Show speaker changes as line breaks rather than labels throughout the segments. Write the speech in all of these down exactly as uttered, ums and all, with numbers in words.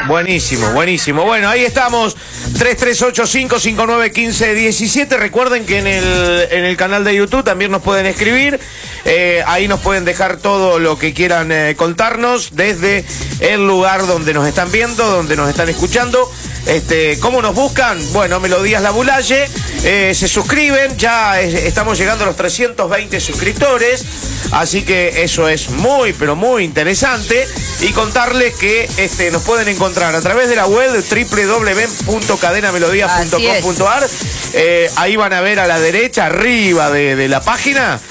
Buenísimo, buenísimo. Bueno, ahí estamos. tres tres ocho cinco cinco nueve uno cinco uno siete. Recuerden que en el, en el canal de YouTube también nos pueden escribir. Eh, ahí nos pueden dejar todo lo que quieran eh, contarnos desde el lugar donde nos están viendo, donde nos están escuchando. Este, ¿Cómo nos buscan? Bueno, Melodías La Bulaye. Eh, se suscriben, ya es, estamos llegando a los trescientos veinte suscriptores. Así que eso es muy, pero muy interesante. Y contarles que este, nos pueden encontrar a través de la web doble u doble u doble u punto cadena melodías punto com punto a r. Eh, ahí van a ver a la derecha, arriba de, de la página.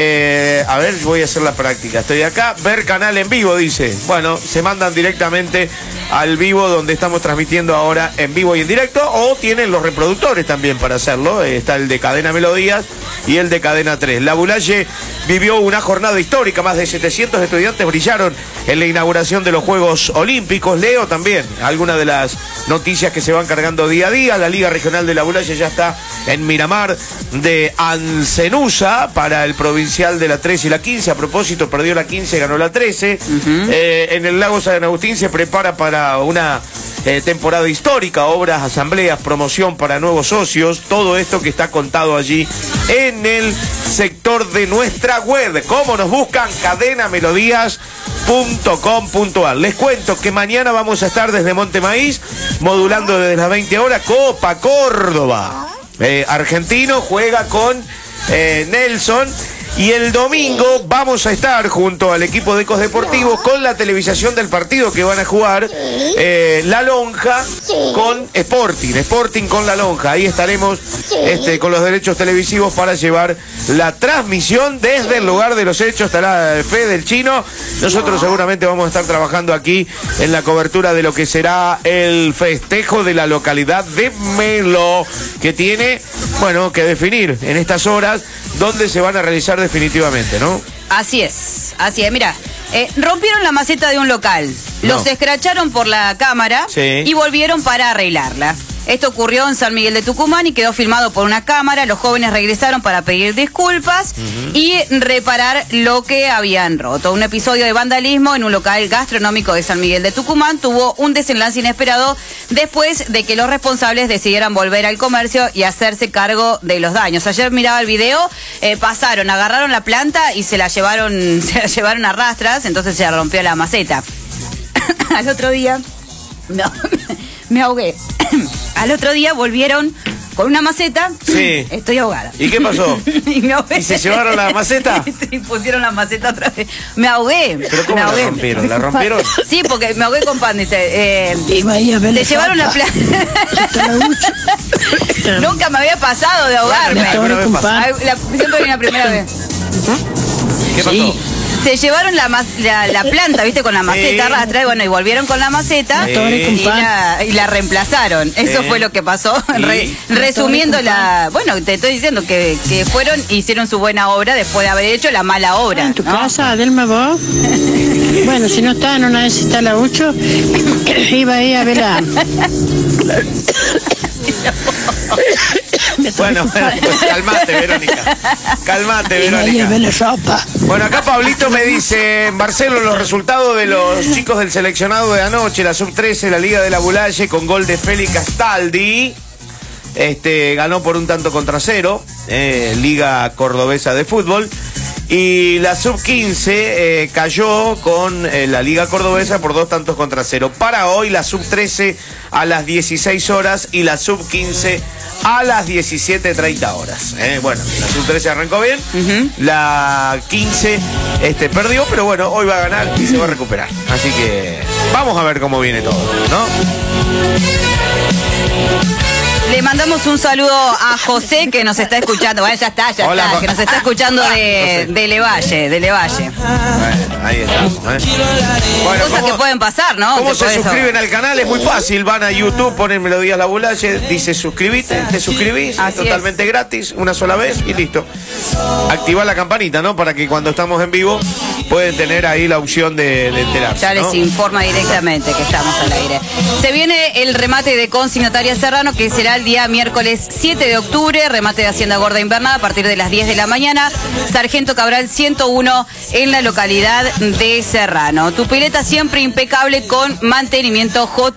Eh, a ver, voy a hacer la práctica. Estoy acá, ver canal en vivo, dice. Bueno, se mandan directamente al vivo donde estamos transmitiendo ahora en vivo y en directo, o tienen los reproductores también para hacerlo. Eh, está el de Cadena Melodías y el de Cadena tres. La Bulaye vivió una jornada histórica. Más de setecientos estudiantes brillaron en la inauguración de los Juegos Olímpicos. Leo también algunas de las noticias que se van cargando día a día. La Liga Regional de La Bulaye ya está en Miramar de Ancenusa para el provincial de la trece y la quince. A propósito, perdió la quince, ganó la trece. Uh-huh. eh, en el Lago San Agustín se prepara para una eh, temporada histórica, obras, asambleas, promoción para nuevos socios, todo esto que está contado allí en el sector de nuestra web. ¿Cómo nos buscan? cadena melodías punto com punto a r. Les cuento que mañana vamos a estar desde Montemaíz, modulando desde las veinte horas, Copa Córdoba. Eh, Argentino juega con eh, Nelson. Y el domingo vamos a estar junto al equipo de Ecos Deportivos con la televisación del partido que van a jugar eh, La Lonja con Sporting, Sporting con La Lonja. Ahí estaremos este, con los derechos televisivos para llevar la transmisión desde el lugar de los hechos. Estará Fede del Chino. Nosotros seguramente vamos a estar trabajando aquí en la cobertura de lo que será el festejo de la localidad de Melo, que tiene, bueno, que definir en estas horas dónde se van a realizar definitivamente, ¿no?
Así es, así es. Mira, eh, rompieron la maceta de un local, no. los escracharon por la cámara sí. y volvieron para arreglarla. Esto ocurrió en San Miguel de Tucumán y quedó filmado por una cámara. Los jóvenes regresaron para pedir disculpas uh-huh. y reparar lo que habían roto. Un episodio de vandalismo en un local gastronómico de San Miguel de Tucumán tuvo un desenlace inesperado después de que los responsables decidieran volver al comercio y hacerse cargo de los daños. Ayer miraba el video, eh, pasaron, agarraron la planta y se la llevaron, se la llevaron a rastras, entonces se rompió la maceta. Al otro día, no, me ahogué. Al otro día volvieron con una maceta.
Sí.
Estoy ahogada.
¿Y qué pasó?
y, me ahogué.
¿Y se llevaron la maceta?
y pusieron la maceta otra vez. Me ahogué.
¿Pero cómo
me
la
ahogué.
rompieron? ¿La rompieron?
Sí, porque me ahogué con pan, dice. Eh, se llevaron la planta. Nunca me había pasado de ahogarme.
Bueno,
la, la, siempre viene la primera vez.
¿Qué pasó?
Sí. Se llevaron la, la, la planta, viste, con la maceta
sí.
rastra, y bueno, y volvieron con la maceta sí. y, la, y la reemplazaron. Eso sí. fue lo que pasó. Re, resumiendo la... Bueno, te estoy diciendo que, que fueron, hicieron su buena obra después de haber hecho la mala obra.
¿En tu
¿no?
casa, Adelma, vos? Bueno, si no está en una vez está la ocho, iba ahí a ver la...
Bueno, bueno, pues calmate, Verónica. Calmate, Verónica. Bueno, acá Pablito me dice, Marcelo, los resultados de los chicos del seleccionado de anoche, la sub trece, la Liga de La Bulaye, con gol de Félix Castaldi. Este, ganó por un tanto contra cero, eh, Liga Cordobesa de Fútbol. Y la sub quince eh, cayó con eh, la Liga Cordobesa por dos tantos contra cero. Para hoy la sub trece a las dieciséis horas y la sub quince a las diecisiete treinta horas. Eh, bueno, la sub trece arrancó bien, uh-huh. la quince este, perdió, pero bueno, hoy va a ganar y se va a recuperar. Así que vamos a ver cómo viene todo, ¿no?
Le mandamos un saludo a José que nos está escuchando. Bueno, ya está, ya Hola, está. Que nos está escuchando de, de Levalle, de Levalle.
Bueno, ahí estamos. ¿eh?
Bueno, Cosas ¿cómo, que pueden pasar, ¿no?
¿Cómo se suscriben saber? al canal? Es muy fácil. Van a YouTube, ponen Melodías La Bulaye, dice suscribite, te suscribís, Así es totalmente es. gratis, una sola vez y listo. Activa la campanita, ¿no? Para que cuando estamos en vivo pueden tener ahí la opción de, de enterarse.
Ya les
¿no?
informa directamente que estamos al aire. Se viene el remate de Consignataria Serrano, que será el día miércoles siete de octubre, remate de Hacienda Gorda Invernada a partir de las diez de la mañana, Sargento Cabral ciento uno en la localidad de Serrano. Tu pileta siempre impecable con mantenimiento J.